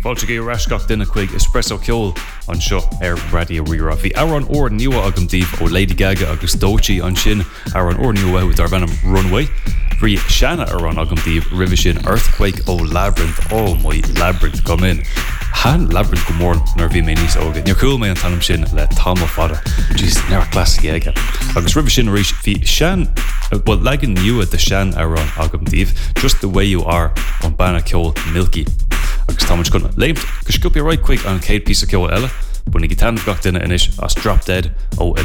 Baltige rascach duna chuig espresso ceol an seo radio rira. Bhí Aaron Orr nua agam díobh ó Lady Gaga agus Doechii an sin Aaron Orr nua with ar bhenim Runway. Bhí Shanna Aaron agam díobh ribh sin Earthquake ó Labyrinth. Oh my Labyrinth come in. Han Labyrinth go mór nar bhí mé níos óga. Níor cool mé an tanam sin le Tom of Fada. Jeez, near classic ege. Agus ribh sin ríis bhí Shan, well, legan nua de Shan Aaron agam díobh, Just the Way You Are on Banna ceol Milky. Agus támuid gona leimt go sciúpia right quick an céad piece of ceol eile, bunig I tan gach duine inis as Drop Dead ó